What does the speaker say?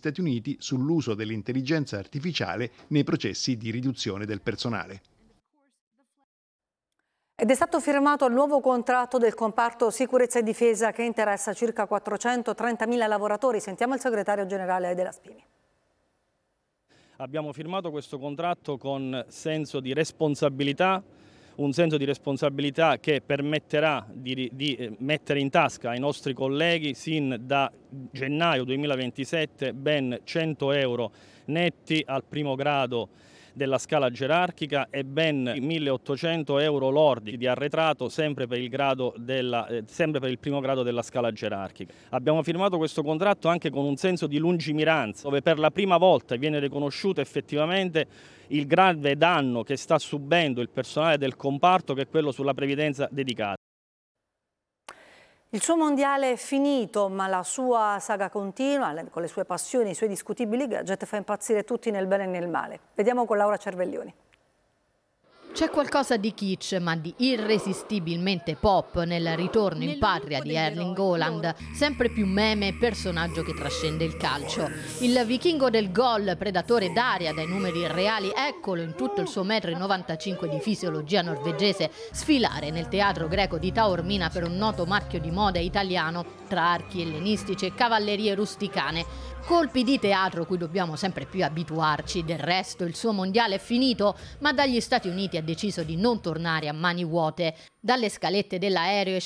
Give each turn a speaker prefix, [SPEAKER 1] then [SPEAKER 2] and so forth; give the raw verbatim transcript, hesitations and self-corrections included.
[SPEAKER 1] Stati Uniti sull'uso dell'intelligenza artificiale nei processi di riduzione del personale.
[SPEAKER 2] Ed è stato firmato il nuovo contratto del comparto sicurezza e difesa che interessa circa quattrocentotrentamila lavoratori. Sentiamo il segretario generale della Spini.
[SPEAKER 3] Abbiamo firmato questo contratto con senso di responsabilità, un senso di responsabilità che permetterà di, di mettere in tasca ai nostri colleghi sin da gennaio duemilaventisette ben cento euro netti al primo grado della scala gerarchica e ben milleottocento euro lordi di arretrato sempre per il grado della, eh, sempre per il primo grado della scala gerarchica. Abbiamo firmato questo contratto anche con un senso di lungimiranza, dove per la prima volta viene riconosciuto effettivamente il grave danno che sta subendo il personale del comparto, che è quello sulla previdenza dedicata.
[SPEAKER 2] Il suo mondiale è finito, ma la sua saga continua, con le sue passioni, i suoi discutibili gadget, fa impazzire tutti nel bene e nel male. Vediamo con Laura Cervellioni.
[SPEAKER 4] C'è qualcosa di kitsch, ma di irresistibilmente pop nel ritorno in patria di Erling Haaland, sempre più meme e personaggio che trascende il calcio. Il vichingo del gol, predatore d'aria dai numeri reali, eccolo in tutto il suo metro e novantacinque di fisiologia norvegese sfilare nel teatro greco di Taormina per un noto marchio di moda italiano tra archi ellenistici e cavallerie rusticane. Colpi di teatro cui dobbiamo sempre più abituarci. Del resto il suo mondiale è finito, ma dagli Stati Uniti ha deciso di non tornare a mani vuote. Dalle scalette dell'aereo